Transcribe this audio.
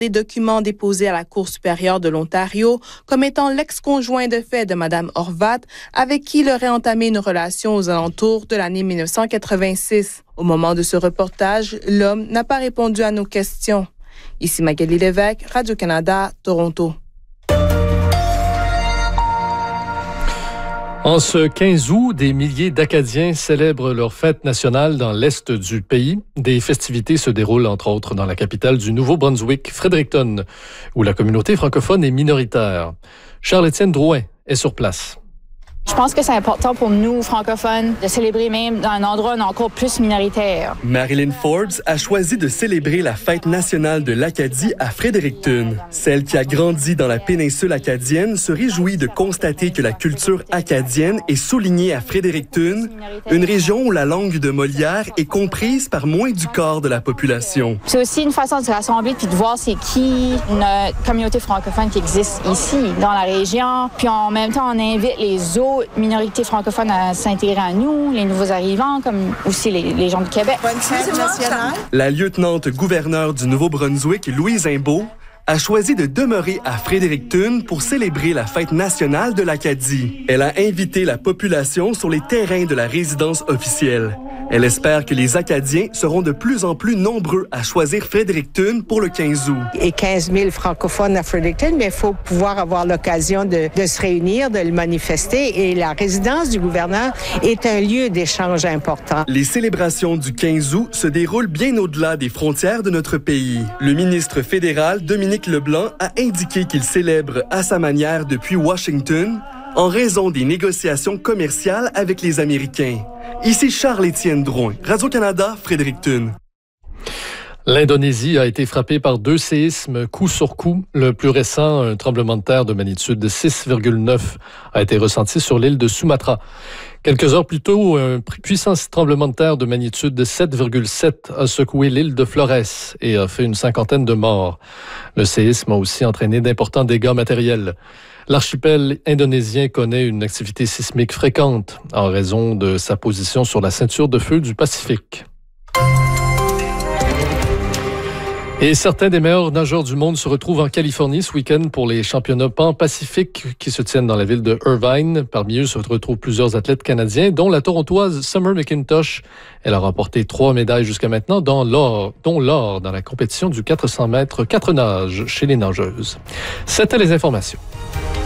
des documents déposés à la Cour supérieure de l'Ontario comme étant l'ex-conjoint de fait de Mme Horvat, avec qui il aurait entamé une relation aux alentours de l'année 1986. Au moment de ce reportage, l'homme n'a pas répondu à nos questions. Ici Magali Lévesque, Radio-Canada, Toronto. En ce 15 août, des milliers d'Acadiens célèbrent leur fête nationale dans l'est du pays. Des festivités se déroulent entre autres dans la capitale du Nouveau-Brunswick, Fredericton, où la communauté francophone est minoritaire. Charles-Étienne Drouin est sur place. Je pense que c'est important pour nous, francophones, de célébrer même dans un endroit encore plus minoritaire. Marilyn Forbes a choisi de célébrer la fête nationale de l'Acadie à Fredericton. Celle qui a grandi dans la péninsule acadienne se réjouit de constater que la culture acadienne est soulignée à Fredericton, une région où la langue de Molière est comprise par moins du quart de la population. C'est aussi une façon de se rassembler puis de voir c'est qui notre communauté francophone qui existe ici, dans la région. Puis en même temps, on invite les autres minorités francophones à s'intégrer à nous, les nouveaux arrivants, comme aussi les gens du Québec. Bonne fête nationale. La lieutenante-gouverneure du Nouveau-Brunswick, Louise Imbeau, a choisi de demeurer à Fredericton pour célébrer la fête nationale de l'Acadie. Elle a invité la population sur les terrains de la résidence officielle. Elle espère que les Acadiens seront de plus en plus nombreux à choisir Fredericton pour le 15 août. Et 15 000 francophones à Fredericton, mais il faut pouvoir avoir l'occasion de se réunir, de le manifester. Et la résidence du gouverneur est un lieu d'échange important. Les célébrations du 15 août se déroulent bien au-delà des frontières de notre pays. Le ministre fédéral, Dominique Leblanc, a indiqué qu'il célèbre à sa manière depuis Washington, en raison des négociations commerciales avec les Américains. Ici Charles-Étienne Drouin, Radio-Canada, Fredericton. L'Indonésie a été frappée par 2 séismes coup sur coup. Le plus récent, un tremblement de terre de magnitude de 6,9 a été ressenti sur l'île de Sumatra. Quelques heures plus tôt, un puissant tremblement de terre de magnitude de 7,7 a secoué l'île de Flores et a fait une 50aine de morts. Le séisme a aussi entraîné d'importants dégâts matériels. L'archipel indonésien connaît une activité sismique fréquente en raison de sa position sur la ceinture de feu du Pacifique. Et certains des meilleurs nageurs du monde se retrouvent en Californie ce week-end pour les championnats pan-pacifiques qui se tiennent dans la ville de Irvine. Parmi eux se retrouvent plusieurs athlètes canadiens, dont la Torontoise Summer McIntosh. Elle a remporté 3 médailles jusqu'à maintenant, dont l'or dans la compétition du 400 mètres 4 nages chez les nageuses. C'était les informations.